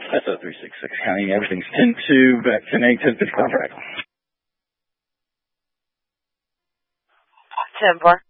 SO 366 counting, everything's 10-2, back 10-8, 10-50 contract. 10-4.